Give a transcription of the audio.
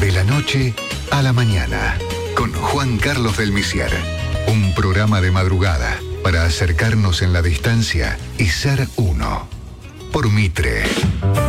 De la noche a la mañana, con Juan Carlos del Misier. Un programa de madrugada para acercarnos en la distancia y ser uno. Por Mitre.